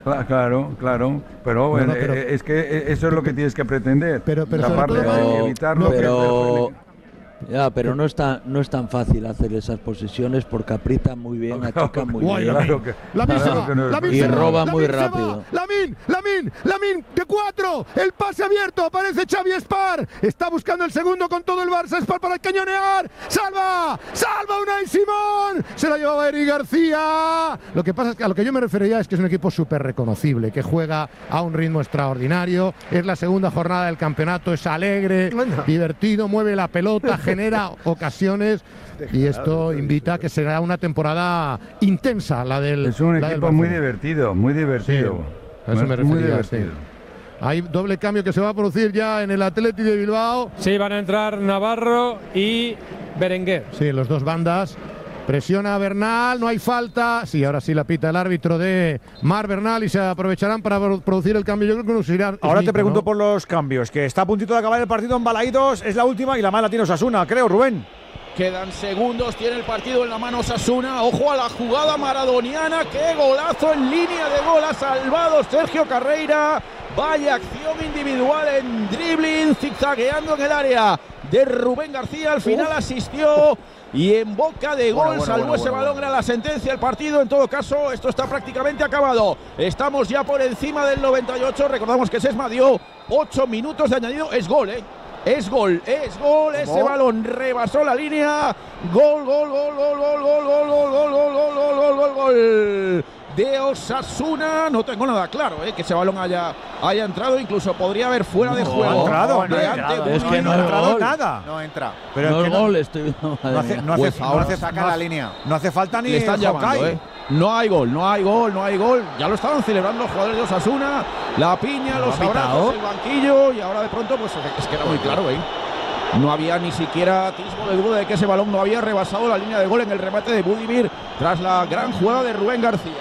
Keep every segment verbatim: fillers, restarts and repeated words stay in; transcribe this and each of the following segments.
Claro, claro, pero, No, no, eh, pero- es que eso es lo que tienes que pretender. Pero- pero sobre Tapar, todo- eh, evitarlo. que- pero ya, pero no es tan, no es tan fácil hacer esas posesiones porque aprietan muy bien, achican muy Guay, bien. Claro que- Lamin se claro va, que no es Lamin Y se va, roba Lamin muy se va, rápido. Lamin, Lamin, Lamin, de cuatro, el pase abierto, aparece Xavi Spar, está buscando el segundo con todo el Barça, Spar para cañonear, salva, salva Unai Simón, se la llevaba Eric García. Lo que pasa es que a lo que yo me refería es que es un equipo súper reconocible, que juega a un ritmo extraordinario, es la segunda jornada del campeonato, es alegre, divertido, mueve la pelota, genera ocasiones. Y esto invita a que será una temporada intensa la del Es un la del equipo muy Barcelona. divertido, muy divertido. Sí, a eso me Muy refería, divertido. sí. Hay doble cambio que se va a producir ya en el Athletic de Bilbao. Sí, van a entrar Navarro y Berenguer. Sí, los dos bandas. Presiona a Bernal, no hay falta. Sí, ahora sí la pita el árbitro de Mar Bernal y se aprovecharán para producir el cambio. Yo creo que nos irán. Ahora te Smith, pregunto ¿no? por los cambios, que está a puntito de acabar el partido en Balaídos, es la última y la mala tiene Osasuna, creo, Rubén. Quedan segundos, tiene el partido en la mano Osasuna. Ojo a la jugada maradoniana. ¡Qué golazo en línea de gol! Ha salvado Sergio Carreira. Vaya acción individual en dribbling, zigzagueando en el área de Rubén García. Al final asistió y en boca de gol Bueno, bueno, salvó bueno, ese bueno, balón. Era la sentencia del partido. En todo caso, esto está prácticamente acabado. Estamos ya por encima del noventa y ocho. Recordamos que Sesma dio ocho minutos de añadido. Es gol, ¿eh? Es gol, es gol, ese balón rebasó la línea. Gol, gol, gol, gol, gol, gol, gol, gol, gol, gol, gol, gol, gol, gol, gol de Osasuna. No tengo nada claro, ¿eh? Que ese balón haya, haya entrado, incluso podría haber fuera de juego. ha entrado, de no ha ante entrado. Budimir. Es que no ha es entrado gol. nada. No entra. Pero no es es que gol, estoy no madre hace, mía. no hace, Pues no ahora hace- saca no la hace- línea. No hace falta ni Le están Hawkeye. llamando, ¿eh? No hay gol, no hay gol, no hay gol. Ya lo estaban celebrando los jugadores de Osasuna. La piña, los abrazos, el banquillo. Y ahora de pronto, pues es que era muy claro, ¿eh? No había ni siquiera atisbo de duda de que ese balón no había rebasado la línea de gol en el remate de Budimir tras la gran jugada de Rubén García.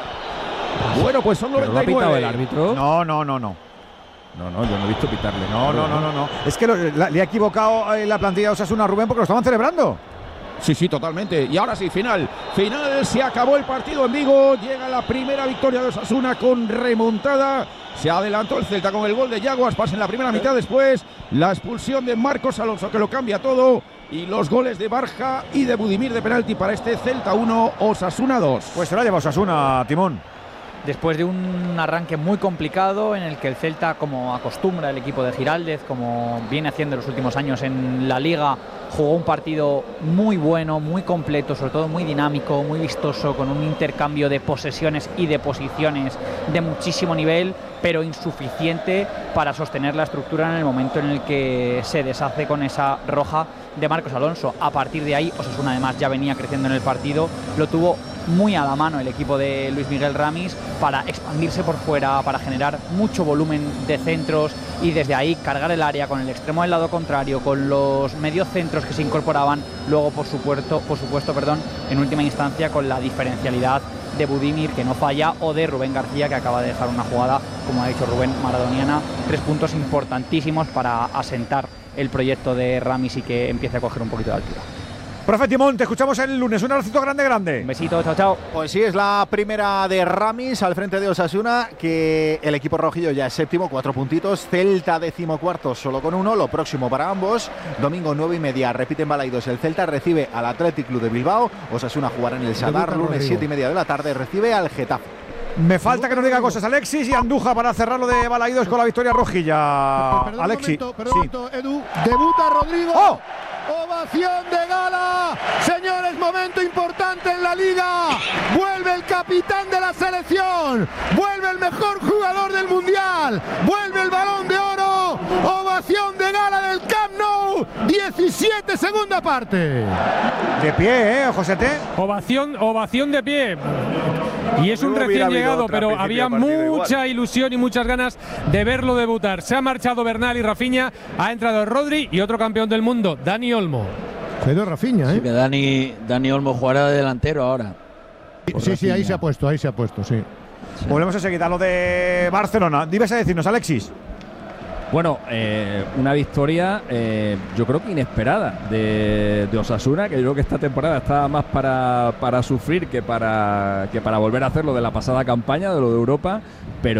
Bueno, pues son ¿Pero lo ha noventa y pitado el nueve. árbitro? No, no, no, no. No, no, yo no he visto pitarle. No, no, no, no, no. Es que lo- la- le ha equivocado eh, la plantilla de Osasuna a Rubén porque lo estaban celebrando. Sí, sí, totalmente. Y ahora sí, final. Final, se acabó el partido en Vigo. Llega la primera victoria de Osasuna con remontada. Se adelantó el Celta con el gol de Yaguas. Pasa en la primera mitad después. La expulsión de Marcos Alonso que lo cambia todo. Y los goles de Barja y de Budimir de penalti para este Celta uno, Osasuna dos. Pues se la lleva Osasuna, Timón. Después de un arranque muy complicado en el que el Celta, como acostumbra el equipo de Giraldez, como viene haciendo en los últimos años en la Liga, jugó un partido muy bueno, muy completo, sobre todo muy dinámico, muy vistoso, con un intercambio de posesiones y de posiciones de muchísimo nivel, pero insuficiente para sostener la estructura en el momento en el que se deshace con esa roja de Marcos Alonso. A partir de ahí, Osasuna además ya venía creciendo en el partido, lo tuvo muy a la mano el equipo de Luis Miguel Ramis para expandirse por fuera, para generar mucho volumen de centros y desde ahí cargar el área con el extremo del lado contrario, con los mediocentros que se incorporaban, luego por supuesto, por supuesto, perdón, en última instancia con la diferencialidad de Budimir que no falla o de Rubén García que acaba de dejar una jugada, como ha dicho Rubén, maradoniana. Tres puntos importantísimos para asentar el proyecto de Ramis y que empiece a coger un poquito de altura. Profe Timón, te escuchamos el lunes. Un abracito grande, grande. Un besito, chao, chao. Pues sí, es la primera de Ramis al frente de Osasuna, que el equipo rojillo ya es séptimo, cuatro puntitos. Celta decimocuarto, solo con uno. Lo próximo para ambos. Domingo nueve y media, repiten Balaidos. El Celta recibe al Athletic Club de Bilbao. Osasuna jugará en el Sadar. Debuta Lunes Rodrigo. siete y media de la tarde, recibe al Getafe. Me falta que nos diga cosas Alexis y Andújar para cerrar lo de Balaidos con la victoria rojilla. Perdón Alexis. un momento, perdón un Sí. momento, Edu. Debuta Rodrigo. ¡Oh! Ovación de gala. Señores, momento importante en la Liga. Vuelve el capitán de la selección. Vuelve el mejor jugador del Mundial. Vuelve el Balón de Oro. Ovación de gala del Camp Nou. diecisiete, segunda parte. De pie, ¿eh, José T? Ovación, ovación de pie. Y es un Luego recién hubiera habido llegado, otra pero al había principio de partido mucha igual. ilusión y muchas ganas de verlo debutar. Se ha marchado Bernal y Rafinha, ha entrado Rodri y otro campeón del mundo, Dani Olmo. Se ha ido Rafinha, Sí, ¿eh? que Dani, Dani Olmo jugará de delantero ahora. Sí, sí, ahí se ha puesto, ahí se ha puesto, sí. Volvemos enseguida a lo de Barcelona. Dibes a decirnos, Alexis. Bueno, eh, una victoria eh, yo creo que inesperada de, de Osasuna, que yo creo que esta temporada está más para, para sufrir que para, que para volver a hacer lo de la pasada campaña, de lo de Europa, pero